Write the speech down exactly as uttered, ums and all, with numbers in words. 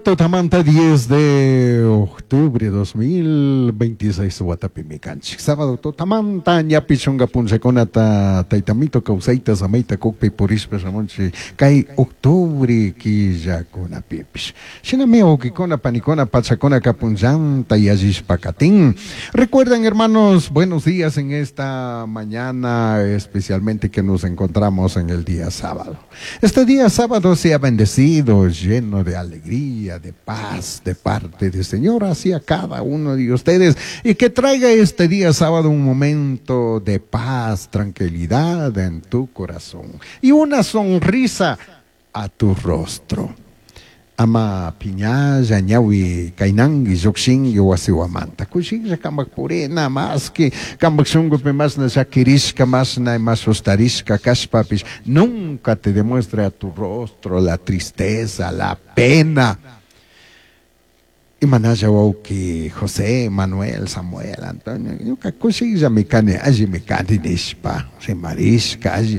Totamanta diez de octubre dos mil veintiséis Guatapimicanchi. Sábado Totamanta ñapichunga punseconata taitamito causaita samaita coque purispe ramonchi kai octubre quilla con apipish. Shinameo kikona panicona pachacona capunjanta y pacatín. Recuerden, hermanos, buenos días en esta mañana, especialmente que nos encontramos en el día sábado. Este día sábado sea bendecido, lleno de alegría, de paz de parte del Señor hacia cada uno de ustedes, y que traiga este día sábado un momento de paz, tranquilidad en tu corazón y una sonrisa a tu rostro. Ama piñaya ñawi kainangi yokshingi wasiwamanta kushinja kambak purina más que kambak sungupe más na shakirishka más na más ostarishka kashpapish nunca te demuestre a tu rostro la tristeza, la pena. Y manaya que José, Manuel, Samuel, Antonio, nunca kushinja mi cane allí mi cane nishpa, se marisca allí.